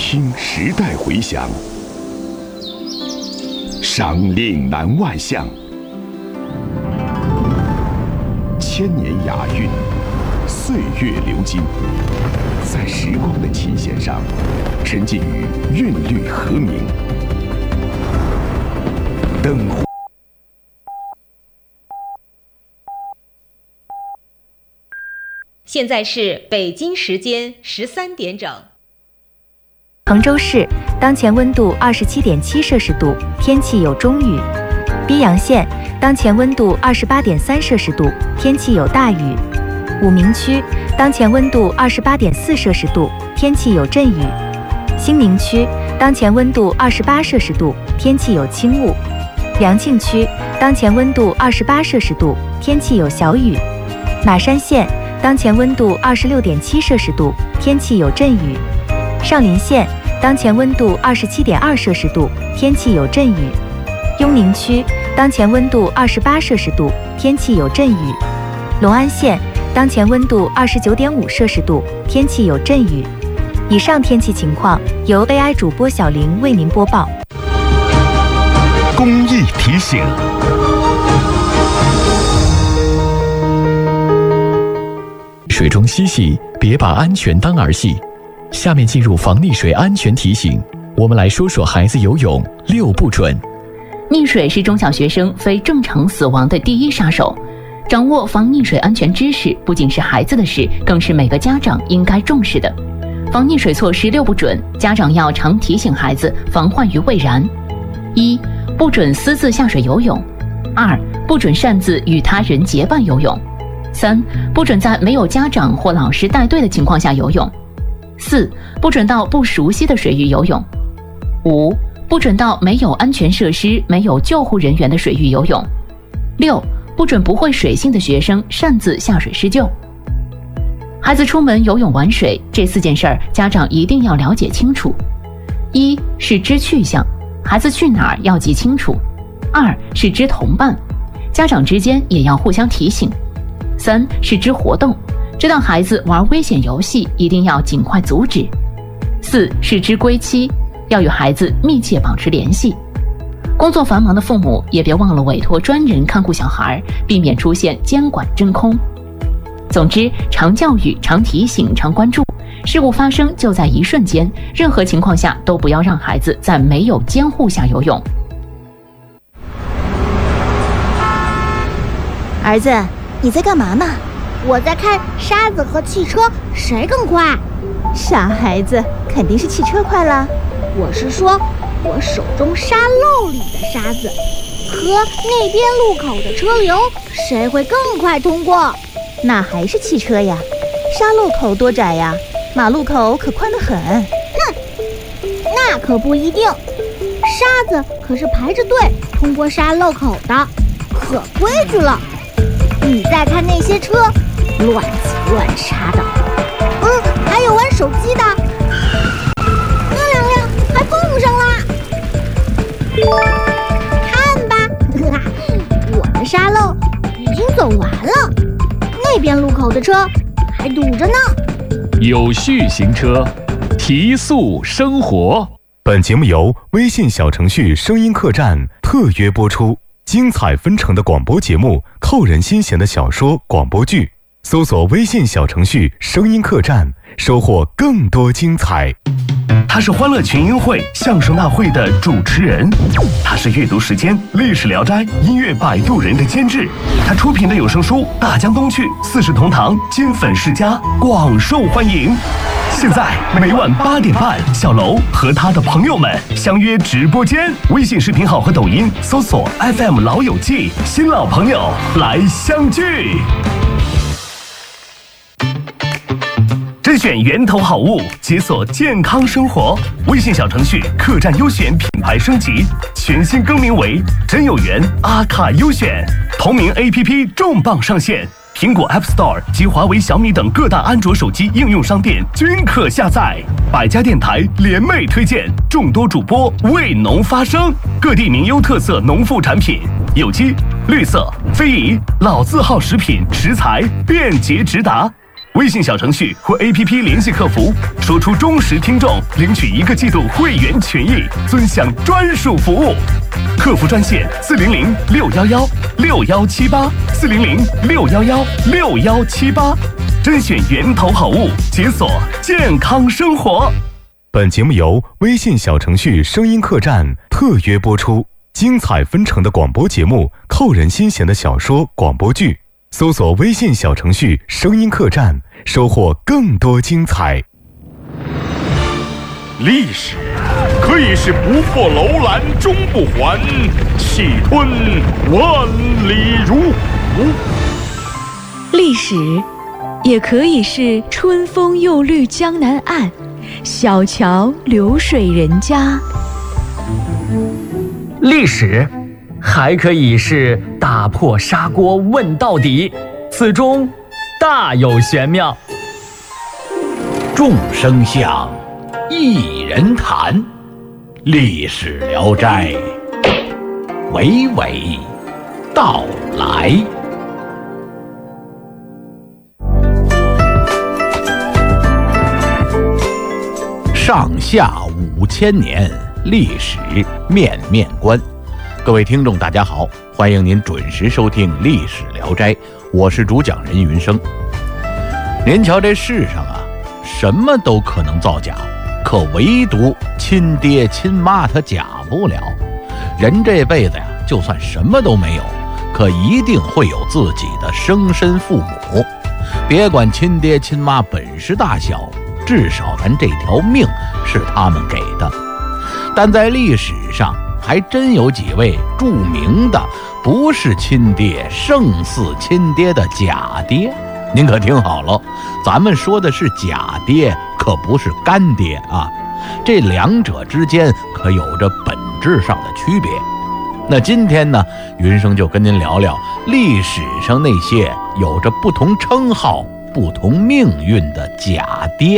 听时代回响，赏岭南万象，千年雅韵，岁月流金，在时光的琴弦上，沉浸于韵律和鸣。灯火。 现在是北京时间13点整。 杭州市当前温度27.7摄氏度，天气有中雨。宾阳县当前温度28.3摄氏度，天气有大雨。武鸣区当前温度28.4摄氏度，天气有阵雨。兴宁区当前温度28摄氏度，天气有轻雾。良庆区当前温度28摄氏度，天气有小雨。马山县当前温度26.7摄氏度，天气有阵雨。上林县当前温度27.2摄氏度，天气有阵雨。雍宁区当前温度28摄氏度，天气有阵雨。隆安县当前温度29.5摄氏度，天气有阵雨。以上天气情况由 AI 主播小玲为您播报。 公益提醒。水中嬉戏，别把安全当儿戏。下面进入防溺水安全提醒，我们来说说孩子游泳6不准。 溺水是中小学生非正常死亡的第一杀手，掌握防溺水安全知识不仅是孩子的事，更是每个家长应该重视的。防溺水措施6不准，家长要常提醒孩子防患于未然。1. 不准私自下水游泳。2. 不准擅自与他人结伴游泳。3. 不准在没有家长或老师带队的情况下游泳。4. 不准到不熟悉的水域游泳。5. 不准到没有安全设施、没有救护人员的水域游泳。6. 不准不会水性的学生擅自下水施救。孩子出门游泳玩水，这4件事儿，家长一定要了解清楚。1是知去向，孩子去哪儿要记清楚。2是知同伴，家长之间也要互相提醒。3是知活动，知道孩子玩危险游戏，一定要尽快阻止。4是知归期，要与孩子密切保持联系。工作繁忙的父母也别忘了委托专人看顾小孩，避免出现监管真空。总之，常教育、常提醒、常关注，事故发生就在一瞬间，任何情况下都不要让孩子在没有监护下游泳。 儿子，你在干嘛呢？ 我在看沙子和汽车谁更快。 傻孩子，肯定是汽车快啦。 我是说，我手中沙漏里的沙子和那边路口的车流，谁会更快通过？ 那还是汽车呀，沙漏口多窄呀，马路口可宽得很。 那可不一定，沙子可是排着队通过沙漏口的，可规矩了。你再看那些车，乱挤乱插的，还有玩手机的，那两辆还碰上了。看吧，我的沙漏已经走完了，那边路口的车还堵着呢。 有序行车，提速生活。 本节目由微信小程序声音客栈特约播出。精彩纷呈的广播节目，扣人心弦的小说广播剧，搜索微信小程序声音客栈，收获更多精彩。 他是欢乐群英会相声大会的主持人，他是阅读时间历史聊斋音乐摆渡人的监制，他出品的有声书《大江东去》《四世同堂》金粉世家广受欢迎。现在每晚8点半，小楼和他的朋友们相约直播间，微信视频号和抖音搜索 FM 老友记，新老朋友来相聚。甄选源头好物，解锁健康生活。微信小程序客栈优选品牌升级，全新更名为真有缘阿卡优选，同名 APP 重磅上线。苹果 App Store 及华为、小米等各大安卓手机应用商店均可下载。百家电台联袂推荐，众多主播为农发声，各地名优特色农副产品，有机、绿色、非遗、老字号食品食材便捷直达。 微信小程序或 APP 联系客服，说出忠实听众领取1个季度会员权益，尊享专属服务。客服专线400-611-6118，400-611-6118，甄选源头好物，解锁健康生活。 本节目由微信小程序声音客栈特约播出，精彩纷呈的广播节目，扣人心弦的小说广播剧，搜索微信小程序声音客栈，收获更多精彩。 历史可以是不破楼兰终不还，气吞万里如虎； 历史也可以是春风又绿江南岸，小桥流水人家。 历史还可以是打破砂锅问到底，此中大有玄妙。 众生相，一人谈，历史聊斋，娓娓道来。上下5000年，历史面面观。各位听众大家好，欢迎您准时收听《历史聊斋》，我是主讲人云生。您瞧，这世上啊，什么都可能造假，可唯独亲爹亲妈他假不了。人这辈子呀，就算什么都没有，可一定会有自己的生身父母。别管亲爹亲妈本事大小，至少咱这条命是他们给的。但在历史上还真有几位著名的不是亲爹胜似亲爹的假爹。您可听好了，咱们说的是假爹，可不是干爹啊。这两者之间可有着本质上的区别。那今天呢，云生就跟您聊聊历史上那些有着不同称号、不同命运的假爹。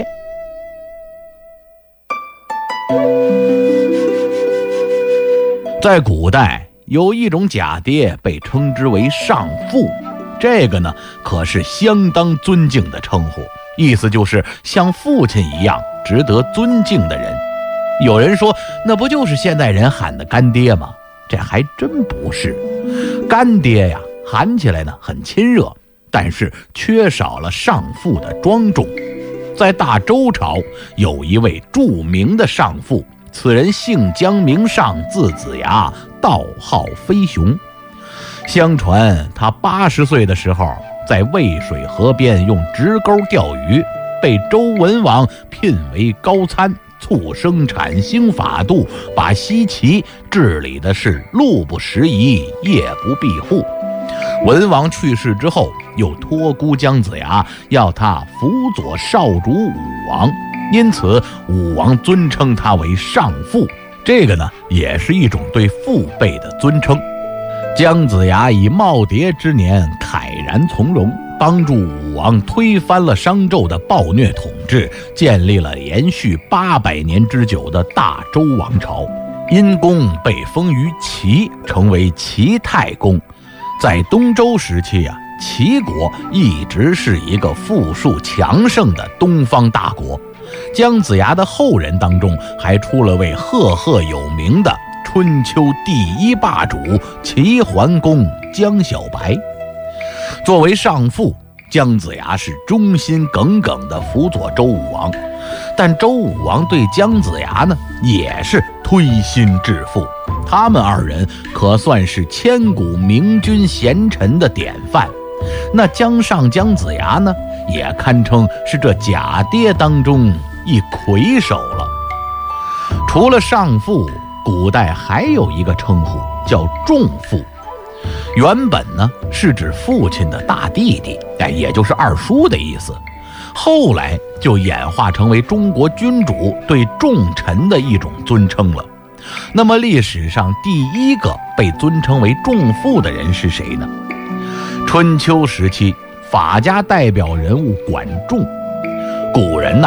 在古代有一种假爹被称之为上父，这个呢可是相当尊敬的称呼，意思就是像父亲一样值得尊敬的人。有人说，那不就是现代人喊的干爹吗？这还真不是。干爹呀，喊起来呢很亲热，但是缺少了上父的庄重。在大周朝有一位著名的上父，此人姓姜名尚，字子牙，道号飞熊。相传他80岁的时候，在渭水河边用直钩钓鱼，被周文王聘为高参，促生产兴法度，把西岐治理的是路不拾遗，夜不闭户。文王去世之后，又托孤姜子牙，要他辅佐少主武王，因此武王尊称他为上父。这个呢，也是一种对父辈的尊称。姜子牙以耄耋之年慨然从容，帮助武王推翻了商纣的暴虐统治，建立了延续800年之久的大周王朝。因公被封于齐，成为齐太公。在东周时期啊，齐国一直是一个富庶强盛的东方大国。姜子牙的后人当中，还出了位赫赫有名的春秋第一霸主齐桓公姜小白。作为上父，姜子牙是忠心耿耿地辅佐周武王，但周武王对姜子牙呢，也是推心置腹。他们二人可算是千古明君贤臣的典范。那姜尚、姜子牙呢，也堪称是这假爹当中一魁首了。除了上父，古代还有一个称呼叫仲父，原本呢是指父亲的大弟弟，也就是二叔的意思。后来就演化成为中国君主对重臣的一种尊称了。那么历史上第一个被尊称为仲父的人是谁呢？春秋时期，法家代表人物管仲。古人